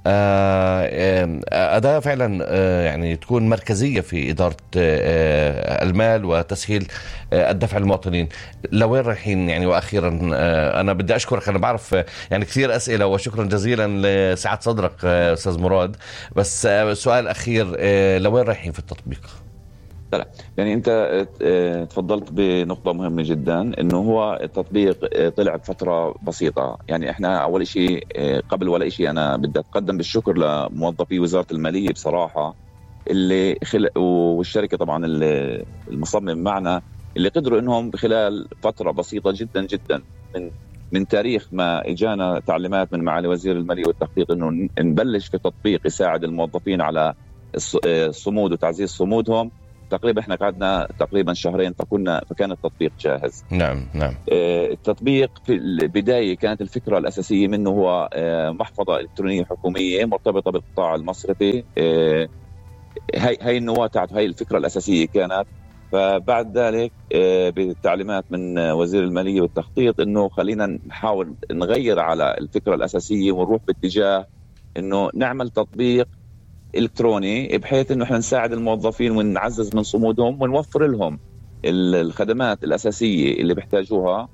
[SPEAKER 1] أداة فعلا يعني تكون مركزية في إدارة المال وتسهيل الدفع للمواطنين. لوين رايحين يعني؟ وأخيرا أنا بدي أشكرك، أنا بعرف يعني كثير أسئلة، وشكرا جزيلا لسعة صدرك أستاذ مراد، بس سؤال أخير، لوين رايحين في التطبيق؟
[SPEAKER 2] لا يعني أنت تفضلت بنقطة مهمة جدا، إنه هو التطبيق طلع بفترة بسيطة. يعني إحنا أول شيء قبل ولا شيء أنا بدي أتقدم بالشكر لموظفي وزارة المالية بصراحة، اللي خلق والشركة طبعا المصمم معنا، اللي قدروا إنهم بخلال فترة بسيطة جدا جدا من من تاريخ ما إجانا تعليمات من معالي وزير المالية والتخطيط إنه نبلش في تطبيق يساعد الموظفين على الصمود وتعزيز صمودهم. تقريبا احنا قعدنا تقريبا شهرين فكنا فكان التطبيق جاهز.
[SPEAKER 1] نعم نعم.
[SPEAKER 2] اه التطبيق في البدايه كانت الفكره الاساسيه منه هو اه محفظه الكترونيه حكوميه مرتبطه بالقطاع المصرفي. اه هاي هاي النواه تاعته، هاي الفكره الاساسيه كانت. فبعد ذلك اه بالتعليمات من وزير الماليه والتخطيط انه خلينا نحاول نغير على الفكره الاساسيه ونروح باتجاه انه نعمل تطبيق إلكتروني بحيث إنه إحنا نساعد الموظفين ونعزز من صمودهم ونوفر لهم الخدمات الأساسية اللي بيحتاجوها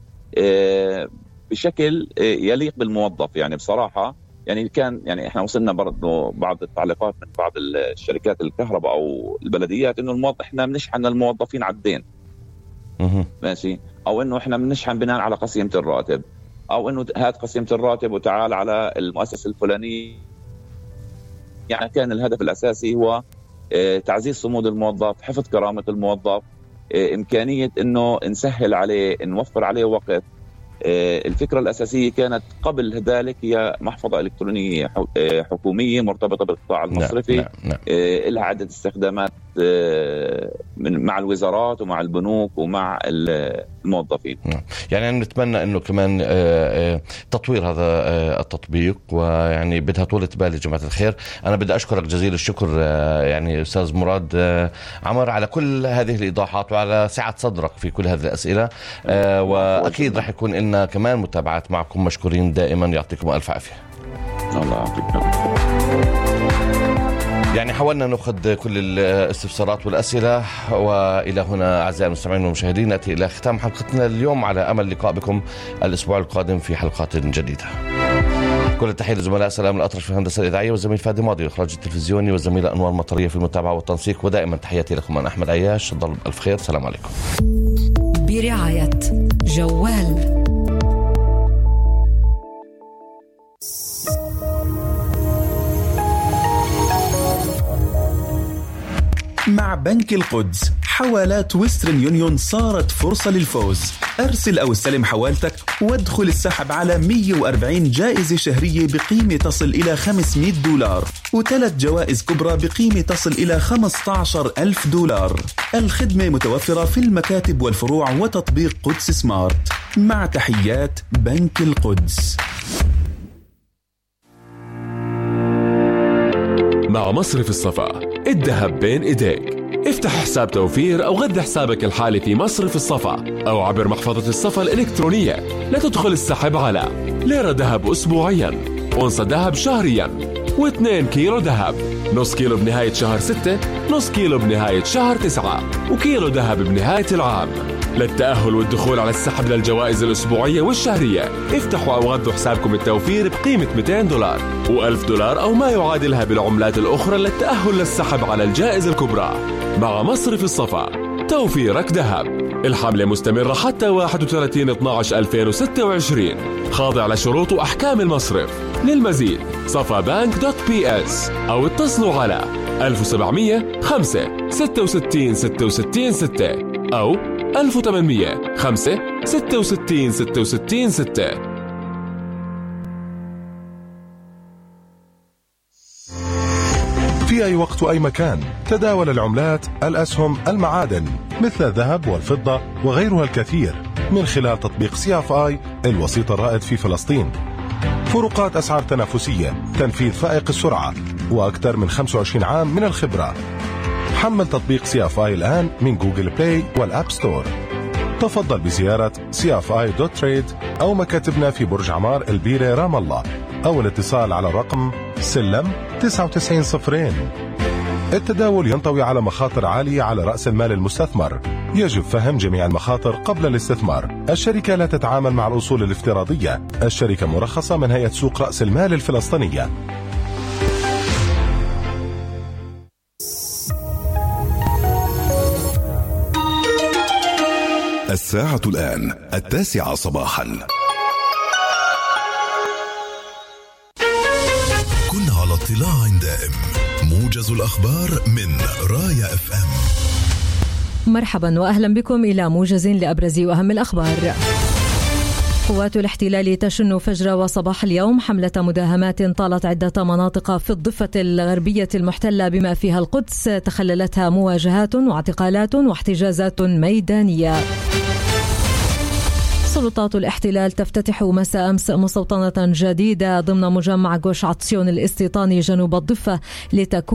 [SPEAKER 2] بشكل يليق بالموظف. يعني بصراحة يعني كان يعني إحنا وصلنا برضو بعض التعليقات من بعض الشركات الكهرباء أو البلديات إنه الموظف إحنا بنشحن الموظفين على الدين، ماشي، أو إنه إحنا بنشحن بناء على قسيمة الراتب، أو إنه هات قسيمة الراتب وتعال على المؤسسة الفلانية. يعني كان الهدف الأساسي هو تعزيز صمود الموظف، حفظ كرامة الموظف، إمكانية إنه نسهل عليه، نوفر عليه وقت. الفكرة الأساسية كانت قبل ذلك هي محفظة إلكترونية حكومية مرتبطة بالقطاع المصرفي، نعم نعم نعم. لها عدة استخدامات مع الوزارات ومع البنوك ومع الموظفين.
[SPEAKER 1] نعم. يعني نتمنى أنه كمان تطوير هذا التطبيق، ويعني بدها طولة بال جماعة الخير. أنا بدي أشكرك جزيل الشكر يعني أستاذ مراد عمر على كل هذه الإيضاحات وعلى سعة صدرك في كل هذه الأسئلة، وأكيد رح يكون لنا كمان متابعات معكم. مشكورين دائما، يعطيكم ألف عافية.
[SPEAKER 2] الله يعطيكم.
[SPEAKER 1] يعني حاولنا نأخذ كل الاستفسارات والأسئلة، وإلى هنا أعزائي المستمعين والمشاهدين نأتي إلى ختام حلقتنا اليوم، على أمل لقاء بكم الأسبوع القادم في حلقات جديدة. كل التحية لزملاء سلام الأطرش في الهندسة الإذاعية، والزميل فادي ماضي الإخراج التلفزيوني، والزميلة أنوار مطرية في المتابعة والتنسيق. ودائما تحياتي لكم أنا أحمد عياش، ضل بألف خير، سلام عليكم.
[SPEAKER 3] برعاية جوال.
[SPEAKER 4] مع بنك القدس حوالات ويسترن يونيون صارت فرصة للفوز. أرسل أو استلم حوالتك وادخل السحب على مية وأربعين جائزة شهرية بقيمة تصل إلى خمسمائة دولار، وثلاث جوائز كبرى بقيمة تصل إلى خمسة عشر ألف دولار. الخدمة متوفرة في المكاتب والفروع وتطبيق قدس سمارت. مع تحيات بنك القدس.
[SPEAKER 5] مع مصرف الصفا، الذهب بين إيديك. افتح حساب توفير أو غذي حسابك الحالي في مصرف الصفا، أو عبر محفظة الصفا الإلكترونية لتدخل السحب على ليرة ذهب أسبوعيا، أونصة ذهب شهريا، واثنين كيلو ذهب، نص كيلو بنهاية شهر ستة، نص كيلو بنهاية شهر تسعة، وكيلو ذهب بنهاية العام. للتأهل والدخول على السحب للجوائز الأسبوعية والشهرية، افتحوا أو غذوا حسابكم التوفير بقيمة مئتين دولار وألف دولار أو ما يعادلها بالعملات الأخرى للتأهل للسحب على الجائزة الكبرى. مع مصرف الصفا، توفيرك ذهب. الحملة مستمرة حتى واحد وثلاثين اثني عشر ألفين وستة وعشرين، خاضع لشروط وأحكام المصرف. للمزيد صفا بانك دوت بي اس أو اتصلوا على ألف وسبعمية خمسة ستة وستين ستة وستين ستة أو ألف وثمانمية خمسة ستة وستين ستة وستين ستة.
[SPEAKER 6] في أي وقت وأي مكان تداول العملات، الأسهم، المعادن مثل الذهب والفضة وغيرها الكثير من خلال تطبيق سي اف آي الوسيط الرائد في فلسطين. فروقات أسعار تنافسية، تنفيذ فائق السرعة، وأكثر من خمسة وعشرين عام من الخبرة. حمل تطبيق سي اف آي الآن من جوجل بلاي والأب ستور. تفضل بزيارة سي اف آي دوت تريد أو مكاتبنا في برج عمار البيرة رام الله، أو الاتصال على الرقم سلم تسعة وتسعين صفرين. التداول ينطوي على مخاطر عالية على رأس المال المستثمر. يجب فهم جميع المخاطر قبل الاستثمار. الشركة لا تتعامل مع الأصول الافتراضية. الشركة مرخصة من هيئة سوق رأس المال الفلسطينية.
[SPEAKER 7] الساعة الآن التاسعة صباحا. كنا على اطلاع دائم. موجز الأخبار من رايا اف ام.
[SPEAKER 3] مرحبا وأهلا بكم إلى موجز لأبرز وأهم الأخبار. قوات الاحتلال تشن فجر وصباح اليوم حملة مداهمات طالت عدة مناطق في الضفة الغربية المحتلة بما فيها القدس، تخللتها مواجهات واعتقالات واحتجازات ميدانية. سلطات الاحتلال تفتتح مساء أمس مستوطنة جديدة ضمن مجمع غوش عطسيون الاستيطاني جنوب الضفة لتكون